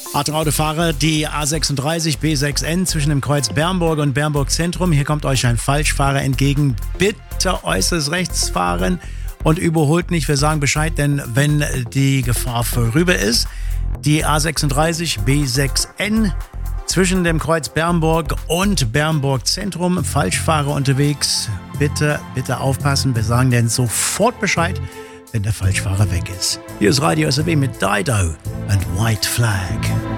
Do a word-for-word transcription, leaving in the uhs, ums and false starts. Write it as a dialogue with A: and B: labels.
A: Autofahrer, die A sechsunddreißig B sechs N zwischen dem Kreuz Bernburg und Bernburg Zentrum. Hier kommt euch ein Falschfahrer entgegen. Bitte äußerst rechts fahren und überholt nicht. Wir sagen Bescheid, denn wenn die Gefahr vorüber ist, die A sechsunddreißig B sechs N zwischen dem Kreuz Bernburg und Bernburg Zentrum. Falschfahrer unterwegs. Bitte, bitte aufpassen. Wir sagen denn sofort Bescheid, wenn der Falschfahrer weg ist. Hier ist Radio S R B mit Dido und White Flag.